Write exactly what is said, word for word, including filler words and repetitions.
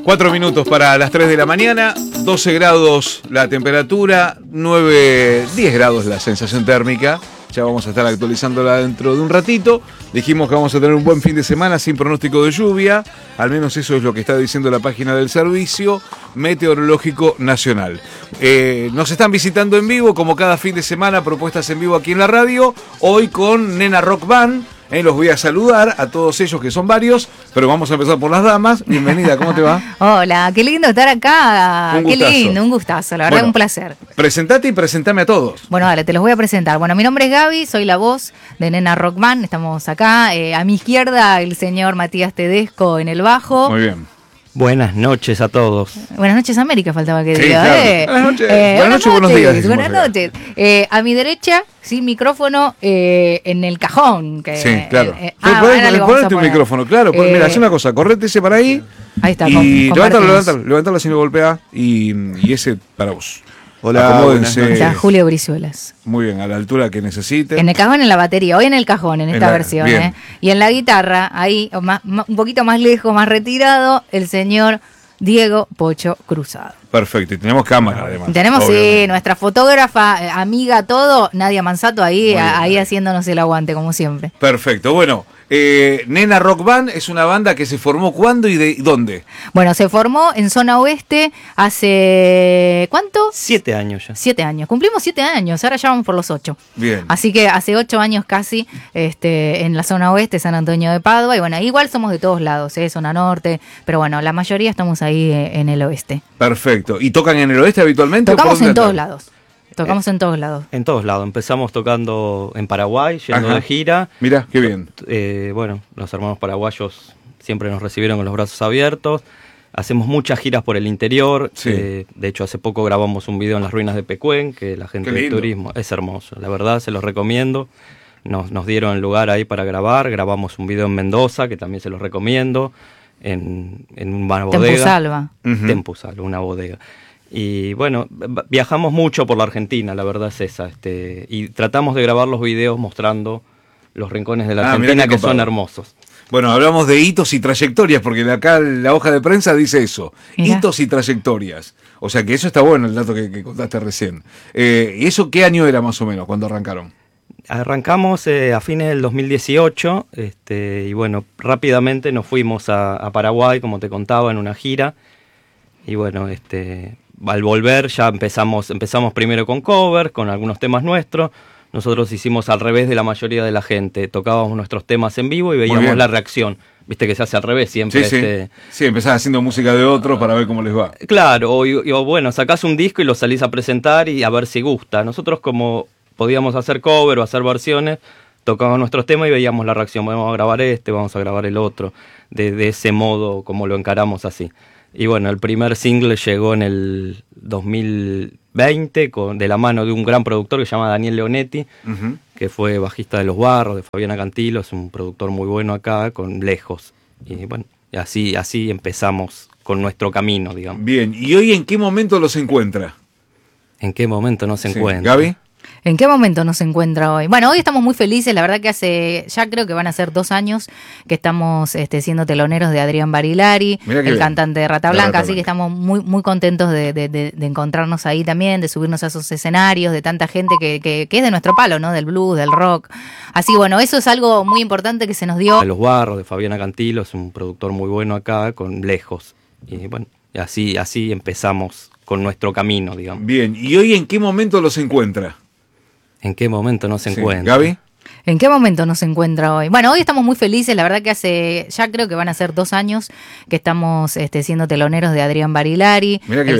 Cuatro minutos para las tres de la mañana, doce grados la temperatura, nueve, diez grados la sensación térmica. Ya vamos a estar actualizándola dentro de un ratito. Dijimos que vamos a tener un buen fin de semana sin pronóstico de lluvia. Al menos eso es lo que está diciendo la página del Servicio Meteorológico Nacional. Eh, nos están visitando en vivo, como cada fin de semana, propuestas en vivo aquí en la radio. Hoy con Nena Rock Band. Eh, los voy a saludar a todos ellos, que son varios, pero vamos a empezar por las damas. Bienvenida, ¿cómo te va? Hola, qué lindo estar acá. Un qué gustazo. lindo, un gustazo, la verdad, Bueno, un placer. Presentate y presentame a todos. Bueno, dale, te los voy a presentar. Bueno, mi nombre es Gaby, soy la voz de Nena Rock Band. Estamos acá. Eh, a mi izquierda, el señor Matías Tedesco en el bajo. Muy bien. Buenas noches a todos. Buenas noches, América, faltaba que Sí, diga. claro. Eh. Buenas noches. Eh, Buenas noches, buenos días, decimos Buenas acá. noches. Eh, a mi derecha, sin micrófono, eh, en el cajón. Que, Sí, claro. eh, eh, Pon- ah, pon- ahora le vamos a ponete un poner. micrófono, claro. pon- Eh, Mira, haz una cosa, correte ese para ahí. Ahí está, Y com- levántalo, compartimos. levántalo, levántalo así lo golpea. Y, y ese para vos. Hola, Acomódense. buenas Está Julio Brizuelas. Muy bien, a la altura que necesiten. En el cajón, en la batería, hoy en el cajón, en En esta la- versión. bien. ¿eh? Y en la guitarra, ahí, o más- más- un poquito más lejos, más retirado, el señor Diego Pocho Cruzado. Perfecto, y tenemos cámara además. Tenemos, sí, obviamente. nuestra fotógrafa, eh, amiga, todo, Nadia Mansato, ahí, bien. a- ahí haciéndonos el aguante, como siempre. Perfecto, bueno. Eh, Nena Rock Band es una banda que se formó ¿cuándo y de dónde? Bueno, se formó en Zona Oeste hace, ¿cuánto? Siete años ya. Siete años. Cumplimos siete años, ahora ya vamos por los ocho. Bien. Así que hace ocho años casi este, en la zona oeste, San Antonio de Padua. Y bueno, igual somos de todos lados, ¿eh? Zona norte. Pero bueno, la mayoría estamos ahí eh, en el oeste. Perfecto. ¿Y tocan en el oeste habitualmente? o por Tocamos dónde en todos andan? lados. Tocamos en todos lados. En todos lados. Empezamos tocando en Paraguay, yendo Ajá. de gira. Mirá, qué bien. Eh, bueno, los hermanos paraguayos siempre nos recibieron con los brazos abiertos. Hacemos muchas giras por el interior. Sí. Eh, de hecho, hace poco grabamos un video en las ruinas de Pecuén, que la gente Qué de lindo. turismo es hermoso. La verdad, se los recomiendo. Nos, nos dieron el lugar ahí para grabar. Grabamos un video en Mendoza, que también se los recomiendo. En, en una bodega. Tempusalva. Ujú. Tempusalva, una bodega. Y bueno, v- viajamos mucho por la Argentina, la verdad es esa. Este, y tratamos de grabar los videos mostrando los rincones de la Ah, mirá Argentina, qué que son copado. hermosos. Bueno, hablamos de hitos y trayectorias, porque de acá la hoja de prensa dice eso. Mirá. Hitos y trayectorias. O sea que eso está bueno, el dato que, que contaste recién. Eh, ¿Y eso qué año era más o menos cuando arrancaron? Arrancamos eh, a fines del dos mil dieciocho este, y bueno, rápidamente nos fuimos a, a Paraguay, como te contaba, en una gira. Y bueno, este, al volver ya empezamos, empezamos primero con covers, con algunos temas nuestros. Nosotros hicimos al revés de la mayoría de la gente. Tocábamos nuestros temas en vivo y bien. veíamos la reacción. Viste que se hace al revés siempre. Sí, sí. este, Sí, empezás haciendo música de otro para ver cómo les va. Claro, o, o bueno, sacás un disco y lo salís a presentar y a ver si gusta. Nosotros, como podíamos hacer cover o hacer versiones, tocábamos nuestros temas y veíamos la reacción. Vamos a grabar este, vamos a grabar el otro. De, de ese modo, como lo encaramos así. Y bueno, el primer single llegó en el dos mil veinte con, de la mano de un gran productor que se llama Daniel Leonetti, Ujú. que fue bajista de Los Barros, de Fabiana Cantilo, es un productor muy bueno acá, con Lejos. Y bueno, y así, así empezamos con nuestro camino, digamos. Bien, ¿y hoy en qué momento los encuentra? ¿En qué momento nos Sí. encuentra? ¿Gaby? ¿En qué momento nos encuentra hoy? Bueno, hoy estamos muy felices, la verdad que hace, ya creo que van a ser dos años que estamos este, siendo teloneros de Adrián Barilari, Mirá qué el bien. cantante de Rata De Blanca, Rata así que Blanca. estamos muy muy contentos de, de- de- de encontrarnos ahí también, de subirnos a esos escenarios, de tanta gente que, que, que es de nuestro palo, ¿no? Del blues, del rock. Así bueno, eso es algo muy importante que se nos dio. De Los Barros, de Fabiana Cantilo, es un productor muy bueno acá, con Lejos. Y bueno, y así, así empezamos con nuestro camino, digamos. Bien, ¿y hoy en qué momento los encuentra? ¿En qué momento nos Sí. encuentra? ¿Gaby? ¿En qué momento nos encuentra hoy? Bueno, hoy estamos muy felices, la verdad que hace, ya creo que van a ser dos años que estamos este, siendo teloneros de Adrián Barilari, Mirá qué el bien.